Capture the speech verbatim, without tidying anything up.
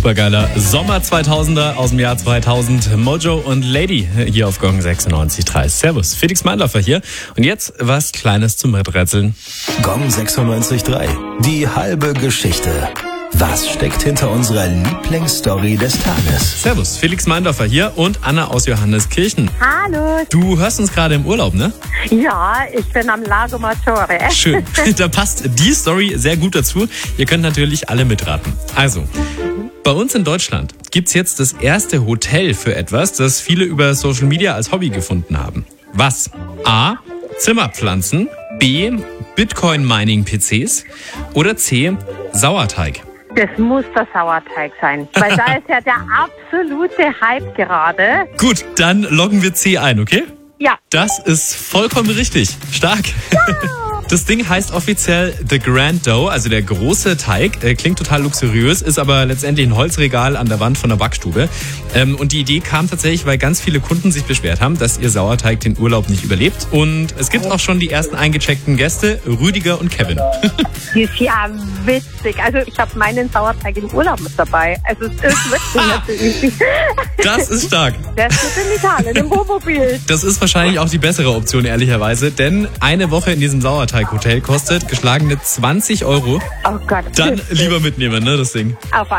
Supergeiler Sommer zweitausender aus dem Jahr zweitausend. Mojo und Lady hier auf Gong sechsundneunzig Komma drei. Servus, Felix Meindorfer hier. Und jetzt was Kleines zum Miträtseln. Gong sechsundneunzig Komma drei. Die halbe Geschichte. Was steckt hinter unserer Lieblingsstory des Tages? Servus, Felix Meindorfer hier und Anna aus Johanneskirchen. Hallo. Du hörst uns gerade im Urlaub, ne? Ja, ich bin am Lago Maggiore. Schön. Da passt die Story sehr gut dazu. Ihr könnt natürlich alle mitraten. Also, bei uns in Deutschland gibt's jetzt das erste Hotel für etwas, das viele über Social Media als Hobby gefunden haben. Was? A. Zimmerpflanzen. B. Bitcoin-Mining-P Cs. Oder C. Sauerteig. Das muss der Sauerteig sein, weil da ist ja der absolute Hype gerade. Gut, dann loggen wir C ein, okay? Ja. Das ist vollkommen richtig. Stark. Ja. Das Ding heißt offiziell The Grand Dough, also der große Teig. Äh, klingt total luxuriös, ist aber letztendlich ein Holzregal an der Wand von der Backstube. Ähm, und die Idee kam tatsächlich, weil ganz viele Kunden sich beschwert haben, dass ihr Sauerteig den Urlaub nicht überlebt. Und es gibt auch schon die ersten eingecheckten Gäste, Rüdiger und Kevin. Das ist ja witzig. Also ich habe meinen Sauerteig im Urlaub mit dabei. Also es ist wirklich natürlich. Das ist stark. Der ist in Italien, im Wohnmobil. Das ist wahrscheinlich auch die bessere Option, ehrlicherweise. Denn eine Woche in diesem Sauerteig-Hotel kostet geschlagene zwanzig Euro. Oh Gott. Dann lieber mitnehmen, ne, das Ding. Auf alle